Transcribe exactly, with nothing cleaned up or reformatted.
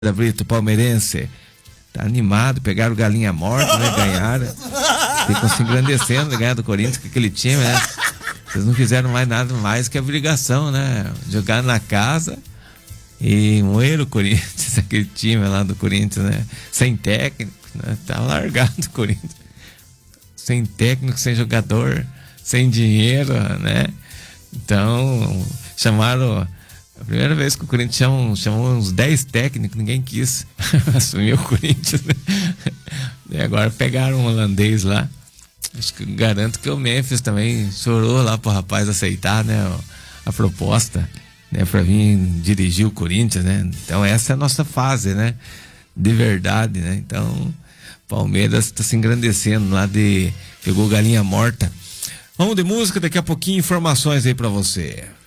Brito, palmeirense, tá animado, pegaram galinha morta, né, ganharam, ficam se engrandecendo, ganhar do Corinthians com aquele time, né, vocês não fizeram mais nada mais que a obrigação, né, jogar na casa e moer o Corinthians, aquele time lá do Corinthians, né, sem técnico, né, tá largado o Corinthians, sem técnico, sem jogador, sem dinheiro, né, então chamaram. A primeira vez que o Corinthians chamou, chamou uns dez técnicos, ninguém quis assumir o Corinthians, né? E agora pegaram um holandês lá. Acho que garanto que o Memphis também chorou lá pro rapaz aceitar, né, a proposta, né, pra vir dirigir o Corinthians, né? Então essa é a nossa fase, né? De verdade, né? Então Palmeiras tá se engrandecendo lá de... Pegou galinha morta. Vamos de música, daqui a pouquinho informações aí pra você.